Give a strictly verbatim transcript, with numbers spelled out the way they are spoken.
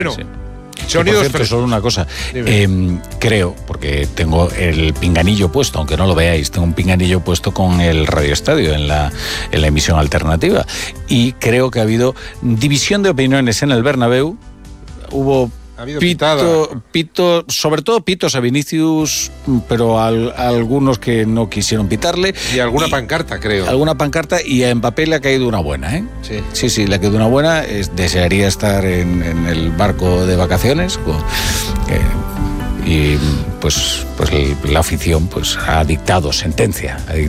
Bueno, sí. Sonidos por cierto, frescos. solo una cosa. Eh, creo, porque tengo el pinganillo puesto, aunque no lo veáis, tengo un pinganillo puesto con el Radio Estadio en la, en la emisión alternativa. Y creo que ha habido división de opiniones en el Bernabéu. Hubo Ha habido pito, pito, sobre todo pitos a Vinicius, pero al, a algunos que no quisieron pitarle. Y alguna y, pancarta, creo. Alguna pancarta, y a Mbappé le ha caído una buena, ¿eh? Sí. Sí, sí, le ha caído una buena. Es, desearía estar en, en el barco de vacaciones. Con, eh, y pues, pues la afición pues ha dictado sentencia. Ha dictado